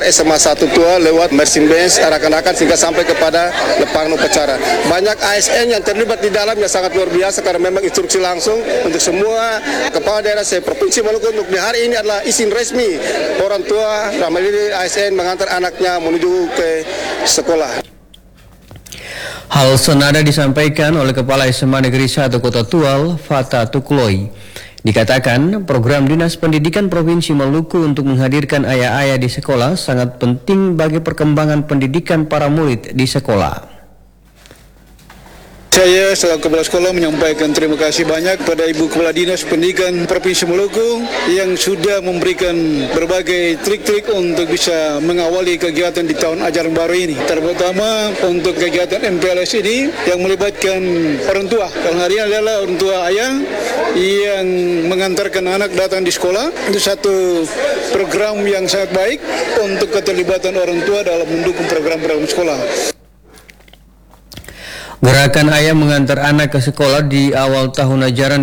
SMA 1 Tua lewat marching band arak-arakan sehingga sampai kepada lapangan upacara. Banyak ASN yang terlibat di dalamnya sangat luar biasa karena memang instruksi langsung untuk semua kepala daerah se-Provinsi Maluku untuk di hari ini adalah izin resmi orang tua dalam ini ASN mengantar anaknya menuju ke sekolah. Hal senada disampaikan oleh Kepala SMA Negeri 1 Kota Tual, Fata Tukloi. Dikatakan, program Dinas Pendidikan Provinsi Maluku untuk menghadirkan ayah-ayah di sekolah sangat penting bagi perkembangan pendidikan para murid di sekolah. Saya selaku kepala sekolah menyampaikan terima kasih banyak kepada Ibu Kepala Dinas Pendidikan Provinsi Maluku yang sudah memberikan berbagai trik-trik untuk bisa mengawali kegiatan di tahun ajaran baru ini. Terutama untuk kegiatan MPLS ini yang melibatkan orang tua. Dalam hari ini adalah orang tua ayah yang mengantarkan anak datang di sekolah. Itu satu program yang sangat baik untuk keterlibatan orang tua dalam mendukung program-program sekolah. Gerakan ayah mengantar anak ke sekolah di awal tahun ajaran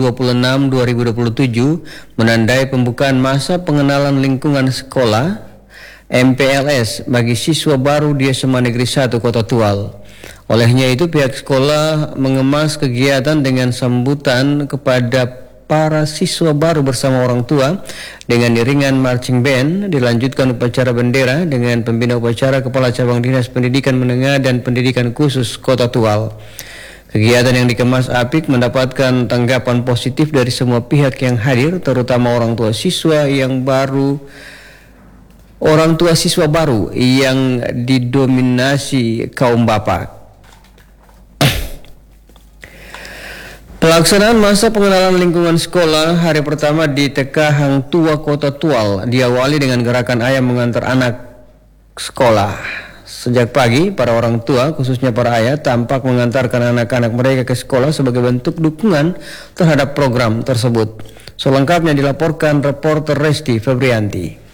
2026-2027 menandai pembukaan masa pengenalan lingkungan sekolah MPLS bagi siswa baru di SMA Negeri 1 Kota Tual. Olehnya itu pihak sekolah mengemas kegiatan dengan sambutan kepada para siswa baru bersama orang tua dengan iringan marching band. Dilanjutkan upacara bendera dengan pembina upacara Kepala Cabang Dinas Pendidikan Menengah dan Pendidikan Khusus Kota Tual. Kegiatan yang dikemas apik mendapatkan tanggapan positif dari semua pihak yang hadir, terutama orang tua siswa baru yang didominasi kaum bapak. Pelaksanaan masa pengenalan lingkungan sekolah hari pertama di TK Hang Tua Kota Tual diawali dengan gerakan ayah mengantar anak sekolah. Sejak pagi, para orang tua, khususnya para ayah, tampak mengantarkan anak-anak mereka ke sekolah sebagai bentuk dukungan terhadap program tersebut. Selengkapnya dilaporkan reporter Resti Febrianti.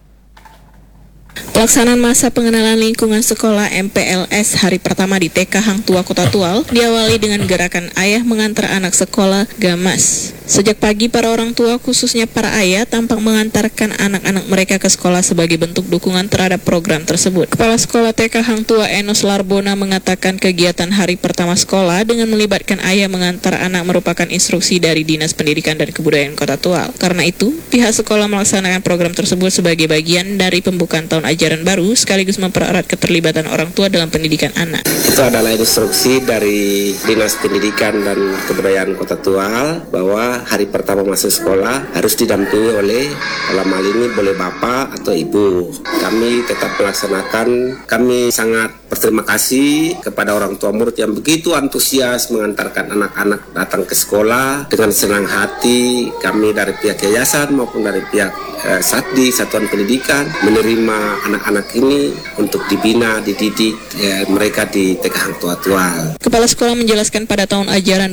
Pelaksanaan masa pengenalan lingkungan sekolah MPLS hari pertama di TK Hang Tua Kota Tual diawali dengan gerakan ayah mengantar anak sekolah Gamas. Sejak pagi, para orang tua, khususnya para ayah, tampak mengantarkan anak-anak mereka ke sekolah sebagai bentuk dukungan terhadap program tersebut. Kepala Sekolah TK Hang Tua Enos Larbona mengatakan kegiatan hari pertama sekolah dengan melibatkan ayah mengantar anak merupakan instruksi dari Dinas Pendidikan dan Kebudayaan Kota Tual. Karena itu, pihak sekolah melaksanakan program tersebut sebagai bagian dari pembukaan tahun ajaran baru sekaligus mempererat keterlibatan orang tua dalam pendidikan anak. Itu adalah instruksi dari Dinas Pendidikan dan Kebudayaan Kota Tual bahwa hari pertama masuk sekolah harus didampingi oleh, dalam hal ini boleh bapak atau ibu. Kami tetap melaksanakan. Kami sangat berterima kasih kepada orang tua murid yang begitu antusias mengantarkan anak-anak datang ke sekolah dengan senang hati. Kami dari pihak yayasan maupun dari pihak Satdi, Satuan Pendidikan, menerima anak-anak ini untuk dibina, dididik mereka di TK Hang Tua Tual. Kepala sekolah menjelaskan pada tahun ajaran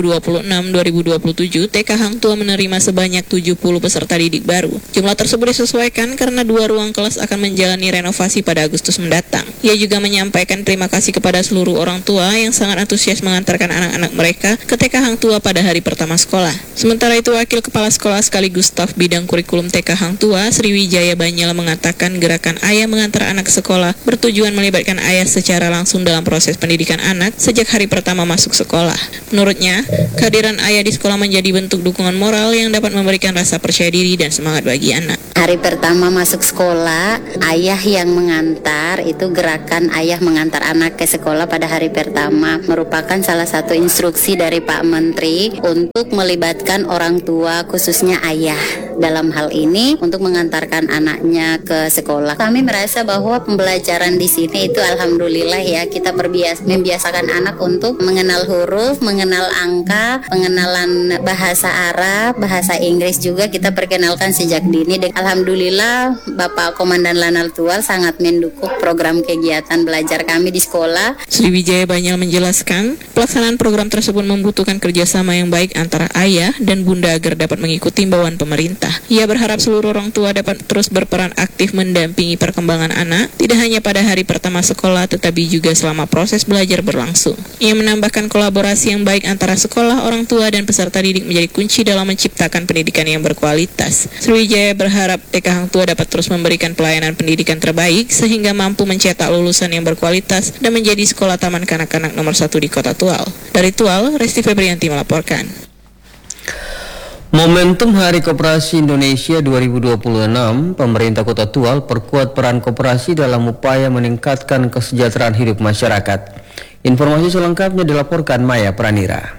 2026-2027, TK Hang Tua menerima sebanyak 70 peserta didik baru. Jumlah tersebut disesuaikan karena 2 ruang kelas akan menjalani renovasi pada Agustus mendatang. Ia juga menyampaikan terima kasih kepada seluruh orang tua yang sangat antusias mengantarkan anak-anak mereka ke TK Hang Tua pada hari pertama sekolah. Sementara itu, Wakil Kepala Sekolah sekaligus staf bidang kurikulum TK Hang Tua, Sriwijaya Banyala, mengatakan gerakan ayah mengantar anak sekolah bertujuan melibatkan ayah secara langsung dalam proses pendidikan anak sejak hari pertama masuk sekolah. Menurutnya, kehadiran ayah di sekolah menjadi bentuk dukungan moral yang dapat memberikan rasa percaya diri dan semangat bagi anak. Hari pertama masuk sekolah, ayah yang mengantar, itu gerakan ayah mengantar anak ke sekolah pada hari pertama merupakan salah satu instruksi dari Pak Menteri untuk melibatkan orang tua, khususnya ayah dalam hal ini untuk mengantarkan anaknya ke sekolah. Kami merasa bahwa pembelajaran di sini itu alhamdulillah ya, kita membiasakan anak untuk mengenal huruf, mengenal angka, pengenalan bahasa Arab, bahasa Inggris juga kita perkenalkan sejak dini. Dan alhamdulillah Bapak Komandan Lanal Tual sangat mendukung program kegiatan belajar kami di sekolah. Sriwijaya Banyal menjelaskan, pelaksanaan program tersebut membutuhkan kerjasama yang baik antara ayah dan bunda agar dapat mengikuti imbauan pemerintah. pemerintah. Ia berharap seluruh orang tua dapat terus berperan aktif mendampingi perkembangan anak, tidak hanya pada hari pertama sekolah, tetapi juga selama proses belajar berlangsung. Ia menambahkan kolaborasi yang baik antara sekolah, orang tua, dan peserta didik menjadi kunci dalam menciptakan pendidikan yang berkualitas. Sriwijaya berharap TK Hang Tua dapat terus memberikan pelayanan pendidikan terbaik sehingga mampu mencetak lulusan yang berkualitas dan menjadi sekolah taman kanak-kanak nomor 1 di Kota Tual. Dari Tual, Resti Febrianti melaporkan. Momentum Hari Koperasi Indonesia 2026, pemerintah Kota Tual perkuat peran koperasi dalam upaya meningkatkan kesejahteraan hidup masyarakat. Informasi selengkapnya dilaporkan Maya Pranira.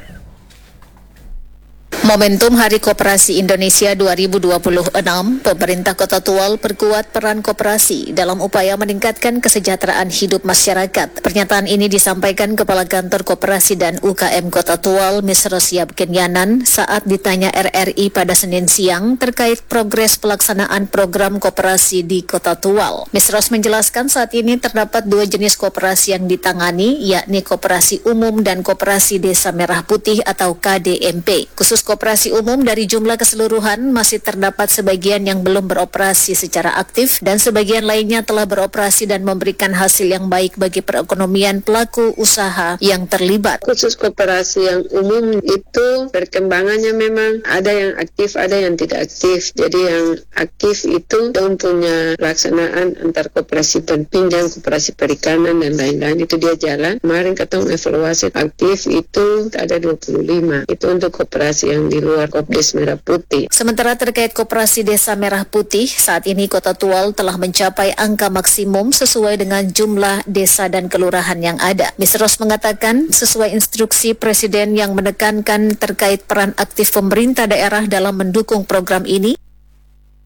Momentum Hari Koperasi Indonesia 2026, pemerintah Kota Tual perkuat peran koperasi dalam upaya meningkatkan kesejahteraan hidup masyarakat. Pernyataan ini disampaikan Kepala Kantor Koperasi dan UKM Kota Tual, Misros Yap Kenyanan, saat ditanya RRI pada Senin siang terkait progres pelaksanaan program koperasi di Kota Tual. Misros menjelaskan saat ini terdapat 2 jenis koperasi yang ditangani, yakni Koperasi Umum dan Koperasi Desa Merah Putih atau KDMP. Khusus koperasi umum dari jumlah keseluruhan masih terdapat sebagian yang belum beroperasi secara aktif dan sebagian lainnya telah beroperasi dan memberikan hasil yang baik bagi perekonomian pelaku usaha yang terlibat. Khusus koperasi yang umum itu perkembangannya memang ada yang aktif, ada yang tidak aktif. Jadi yang aktif itu don punya pelaksanaan antar koperasi penpinjam, koperasi perikanan dan lain-lain itu dia jalan. Kemarin ketemu evaluasi aktif itu ada 25. Itu untuk koperasi yang di luar Kopdes Merah Putih. Sementara terkait Koperasi Desa Merah Putih, saat ini Kota Tual telah mencapai angka maksimum sesuai dengan jumlah desa dan kelurahan yang ada. Misros mengatakan sesuai instruksi Presiden yang menekankan terkait peran aktif pemerintah daerah dalam mendukung program ini,